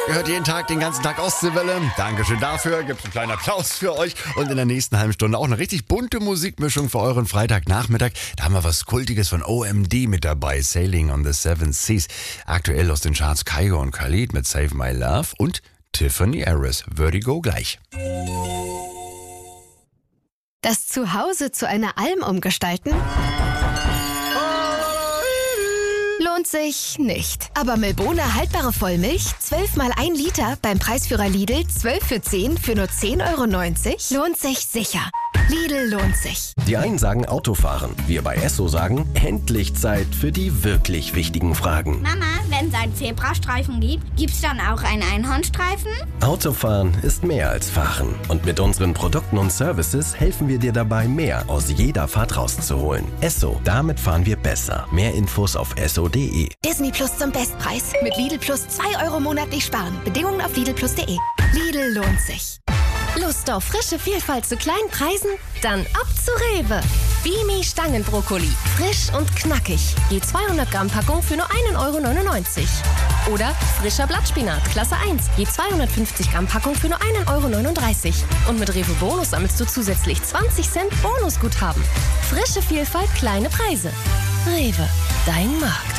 Ihr hört jeden Tag, den ganzen Tag Ostseewelle. Dankeschön dafür. Gibt einen kleinen Applaus für euch. Und in der nächsten halben Stunde auch eine richtig bunte Musikmischung für euren Freitagnachmittag. Da haben wir was Kultiges von OMD mit dabei. Sailing on the Seven Seas. Aktuell aus den Charts Kygo und Khalid mit Save My Love und Tiffany Harris. Vertigo gleich. Das Zuhause zu einer Alm umgestalten? Lohnt sich nicht. Aber Milbona haltbare Vollmilch, 12 mal 1 Liter, beim Preisführer Lidl 12 für 10 für nur 10,90 €, lohnt sich sicher. Lidl lohnt sich. Die einen sagen Autofahren, wir bei Esso sagen, endlich Zeit für die wirklich wichtigen Fragen. Mama, wenn es einen Zebrastreifen gibt, gibt's dann auch einen Einhornstreifen? Autofahren ist mehr als Fahren. Und mit unseren Produkten und Services helfen wir dir dabei, mehr aus jeder Fahrt rauszuholen. Esso, damit fahren wir besser. Mehr Infos auf esso.de. Disney Plus zum Bestpreis. Mit Lidl Plus 2 € monatlich sparen. Bedingungen auf lidlplus.de. Lidl lohnt sich. Lust auf frische Vielfalt zu kleinen Preisen? Dann ab zu Rewe. Bimi Stangenbrokkoli. Frisch und knackig. Je 200 Gramm Packung für nur 1,99 €. Oder frischer Blattspinat, Klasse 1. Je 250 Gramm Packung für nur 1,39 €. Und mit Rewe Bonus sammelst du zusätzlich 20 Cent Bonusguthaben. Frische Vielfalt, kleine Preise. Rewe, dein Markt.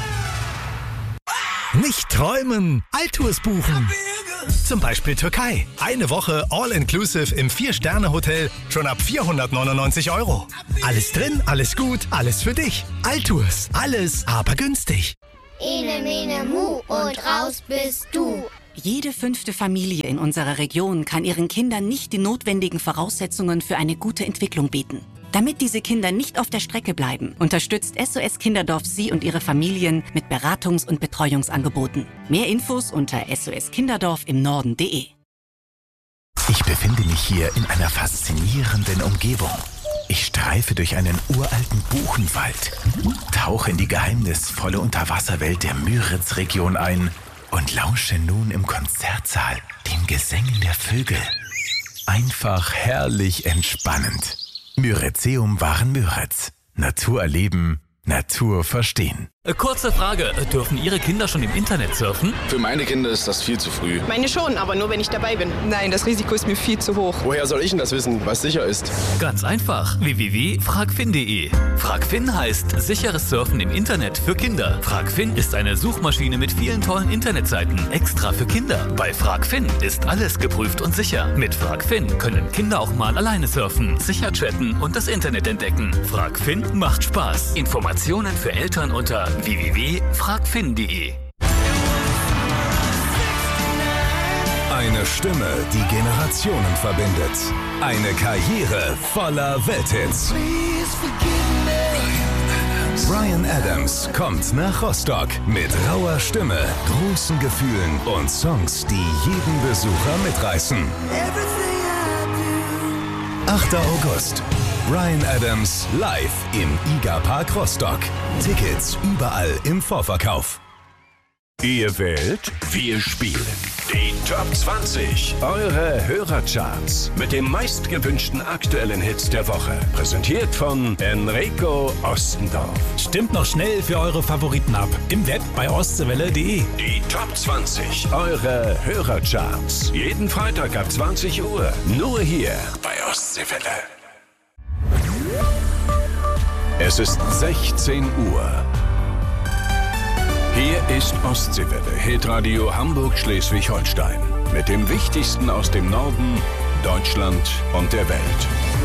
Nicht träumen, Altours buchen. Zum Beispiel Türkei. Eine Woche All-Inclusive im 4-Sterne-Hotel schon ab 499 €. Alles drin, alles gut, alles für dich. Altours, alles aber günstig. Ene, mene, mu und raus bist du. Jede 5. Familie in unserer Region kann ihren Kindern nicht die notwendigen Voraussetzungen für eine gute Entwicklung bieten. Damit diese Kinder nicht auf der Strecke bleiben, unterstützt SOS Kinderdorf Sie und Ihre Familien mit Beratungs- und Betreuungsangeboten. Mehr Infos unter soskinderdorfimnorden.de. Ich befinde mich hier in einer faszinierenden Umgebung. Ich streife durch einen uralten Buchenwald, tauche in die geheimnisvolle Unterwasserwelt der Müritz-Region ein und lausche nun im Konzertsaal den Gesängen der Vögel. Einfach herrlich entspannend. Müritzeum waren Müritz. Natur erleben, Natur verstehen. Kurze Frage, dürfen Ihre Kinder schon im Internet surfen? Für meine Kinder ist das viel zu früh. Meine schon, aber nur wenn ich dabei bin. Nein, das Risiko ist mir viel zu hoch. Woher soll ich denn das wissen, was sicher ist? Ganz einfach, www.fragfin.de. Fragfin heißt sicheres Surfen im Internet für Kinder. Fragfin ist eine Suchmaschine mit vielen tollen Internetseiten, extra für Kinder. Bei Fragfin ist alles geprüft und sicher. Mit Fragfin können Kinder auch mal alleine surfen, sicher chatten und das Internet entdecken. Fragfin macht Spaß. Informationen für Eltern unter www.fragfin.de. Eine Stimme, die Generationen verbindet. Eine Karriere voller Welthits. Bryan Adams kommt nach Rostock mit rauer Stimme, großen Gefühlen und Songs, die jeden Besucher mitreißen. 8. August. Bryan Adams live im IGA Park Rostock. Tickets überall im Vorverkauf. Ihr wählt, wir spielen. Die Top 20, eure Hörercharts mit den meistgewünschten aktuellen Hits der Woche. Präsentiert von Enrico Ostendorf. Stimmt noch schnell für eure Favoriten ab. Im Web bei ostseewelle.de. Die Top 20, eure Hörercharts. Jeden Freitag ab 20 Uhr. Nur hier bei Ostseewelle. Es ist 16 Uhr. Hier ist Ostseewelle, Hitradio Hamburg-Schleswig-Holstein. Mit dem Wichtigsten aus dem Norden, Deutschland und der Welt.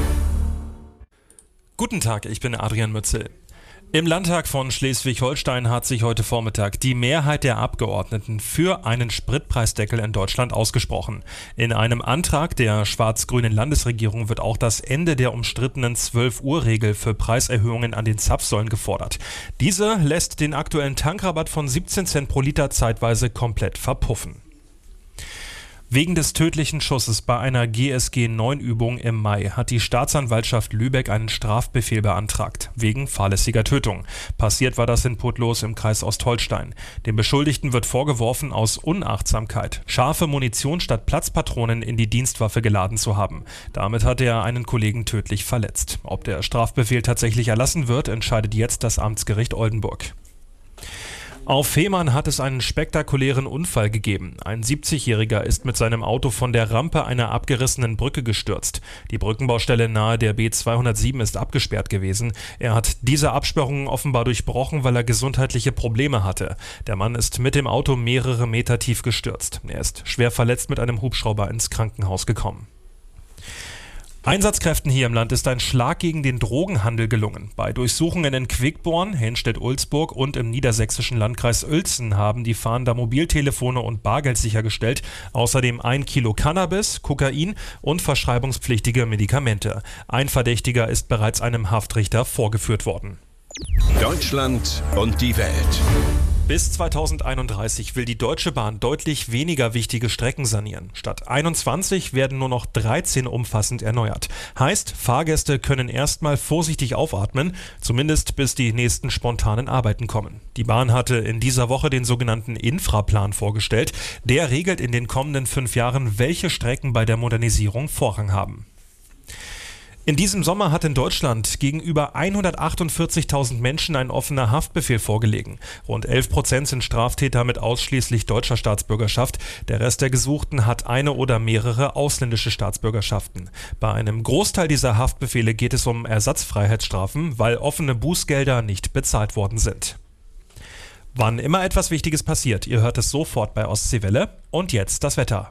Guten Tag, ich bin Adrian Mützel. Im Landtag von Schleswig-Holstein hat sich heute Vormittag die Mehrheit der Abgeordneten für einen Spritpreisdeckel in Deutschland ausgesprochen. In einem Antrag der schwarz-grünen Landesregierung wird auch das Ende der umstrittenen 12-Uhr-Regel für Preiserhöhungen an den Zapfsäulen gefordert. Diese lässt den aktuellen Tankrabatt von 17 Cent pro Liter zeitweise komplett verpuffen. Wegen des tödlichen Schusses bei einer GSG-9-Übung im Mai hat die Staatsanwaltschaft Lübeck einen Strafbefehl beantragt, wegen fahrlässiger Tötung. Passiert war das in Putlos im Kreis Ostholstein. Dem Beschuldigten wird vorgeworfen, aus Unachtsamkeit scharfe Munition statt Platzpatronen in die Dienstwaffe geladen zu haben. Damit hat er einen Kollegen tödlich verletzt. Ob der Strafbefehl tatsächlich erlassen wird, entscheidet jetzt das Amtsgericht Oldenburg. Auf Fehmarn hat es einen spektakulären Unfall gegeben. Ein 70-Jähriger ist mit seinem Auto von der Rampe einer abgerissenen Brücke gestürzt. Die Brückenbaustelle nahe der B207 ist abgesperrt gewesen. Er hat diese Absperrung offenbar durchbrochen, weil er gesundheitliche Probleme hatte. Der Mann ist mit dem Auto mehrere Meter tief gestürzt. Er ist schwer verletzt mit einem Hubschrauber ins Krankenhaus gekommen. Einsatzkräften hier im Land ist ein Schlag gegen den Drogenhandel gelungen. Bei Durchsuchungen in Quickborn, Henstedt-Ulzburg und im niedersächsischen Landkreis Uelzen haben die Fahnder Mobiltelefone und Bargeld sichergestellt. Außerdem 1 Kilo Cannabis, Kokain und verschreibungspflichtige Medikamente. Ein Verdächtiger ist bereits einem Haftrichter vorgeführt worden. Deutschland und die Welt. Bis 2031 will die Deutsche Bahn deutlich weniger wichtige Strecken sanieren. Statt 21 werden nur noch 13 umfassend erneuert. Heißt, Fahrgäste können erstmal vorsichtig aufatmen, zumindest bis die nächsten spontanen Arbeiten kommen. Die Bahn hatte in dieser Woche den sogenannten Infraplan vorgestellt. Der regelt in den kommenden 5 Jahren, welche Strecken bei der Modernisierung Vorrang haben. In diesem Sommer hat in Deutschland gegenüber 148.000 Menschen ein offener Haftbefehl vorgelegen. Rund 11% sind Straftäter mit ausschließlich deutscher Staatsbürgerschaft. Der Rest der Gesuchten hat eine oder mehrere ausländische Staatsbürgerschaften. Bei einem Großteil dieser Haftbefehle geht es um Ersatzfreiheitsstrafen, weil offene Bußgelder nicht bezahlt worden sind. Wann immer etwas Wichtiges passiert, ihr hört es sofort bei Ostseewelle. Und jetzt das Wetter.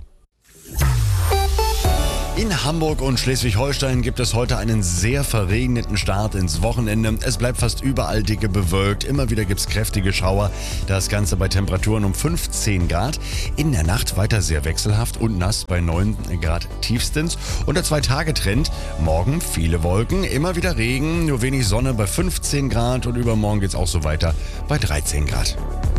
In Hamburg und Schleswig-Holstein gibt es heute einen sehr verregneten Start ins Wochenende. Es bleibt fast überall dicke bewölkt. Immer wieder gibt es kräftige Schauer. Das Ganze bei Temperaturen um 15 Grad. In der Nacht weiter sehr wechselhaft und nass bei 9 Grad tiefstens. Und der 2-Tage-Trend. Morgen viele Wolken, immer wieder Regen, nur wenig Sonne bei 15 Grad. Und übermorgen geht es auch so weiter bei 13 Grad.